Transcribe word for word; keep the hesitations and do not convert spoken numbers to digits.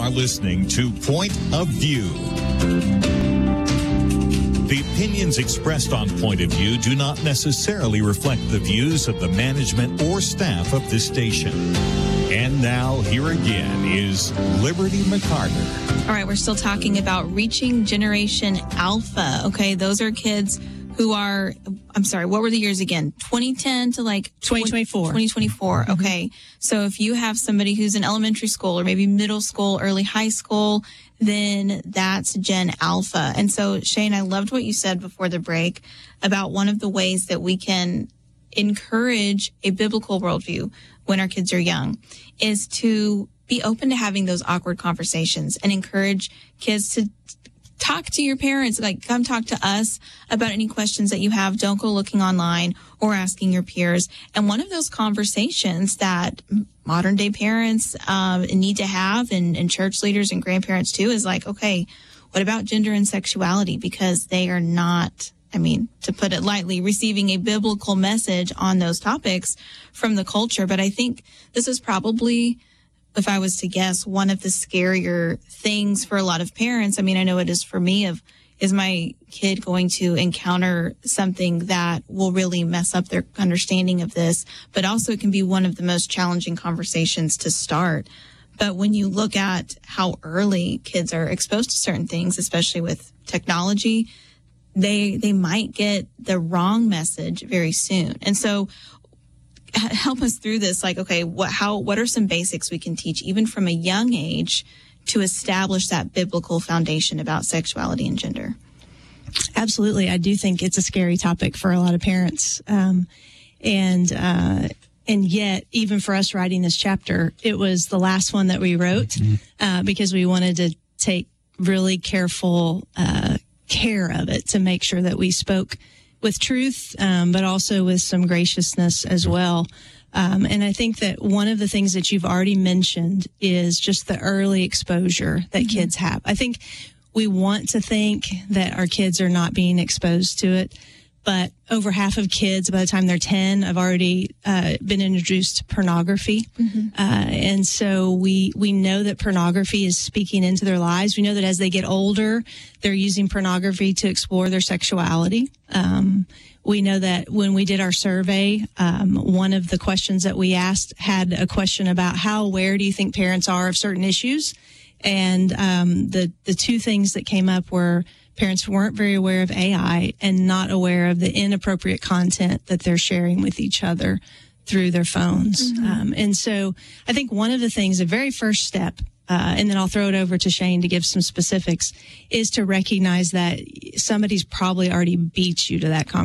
are listening to Point of View. The opinions expressed on Point of View do not necessarily reflect the views of the management or staff of this station. And now, here again is Liberty McCarter. All right, we're still talking about reaching Generation Alpha. Okay, those are kids who are, I'm sorry, what were the years again? twenty ten to like twenty twenty-four. twenty twenty-four. Mm-hmm. Okay. So if you have somebody who's in elementary school or maybe middle school, early high school, then that's Gen Alpha. And so, Shane, I loved what you said before the break about one of the ways that we can encourage a biblical worldview when our kids are young is to be open to having those awkward conversations and encourage kids to talk to your parents, like come talk to us about any questions that you have. Don't go looking online or asking your peers. And one of those conversations that modern day parents um, need to have, and, and church leaders and grandparents too, is like, okay, what about gender and sexuality? Because they are not, I mean, to put it lightly, receiving a biblical message on those topics from the culture. But I think this is probably, if I was to guess, one of the scarier things for a lot of parents. I mean, I know it is for me, of, is my kid going to encounter something that will really mess up their understanding of this? But also it can be one of the most challenging conversations to start. But when you look at how early kids are exposed to certain things, especially with technology, they they might get the wrong message very soon. And so help us through this. Like, okay, what, how, what are some basics we can teach even from a young age to establish that biblical foundation about sexuality and gender? Absolutely. I do think it's a scary topic for a lot of parents. Um, and, uh, and yet, even for us writing this chapter, it was the last one that we wrote, uh, because we wanted to take really careful, uh, care of it to make sure that we spoke with truth, um, but also with some graciousness as well. Um, and I think that one of the things that you've already mentioned is just the early exposure that mm-hmm. kids have. I think we want to think that our kids are not being exposed to it, but over half of kids, by the time they're ten, have already uh, been introduced to pornography. Mm-hmm. Uh, and so we we know that pornography is speaking into their lives. We know that as they get older, they're using pornography to explore their sexuality. Um, we know that when we did our survey, um, one of the questions that we asked had a question about how aware do you think parents are of certain issues? And um, the, the two things that came up were parents weren't very aware of A I and not aware of the inappropriate content that they're sharing with each other through their phones. Mm-hmm. Um, and so I think one of the things, the very first step, uh, and then I'll throw it over to Shane to give some specifics, is to recognize that somebody's probably already beat you to that conversation.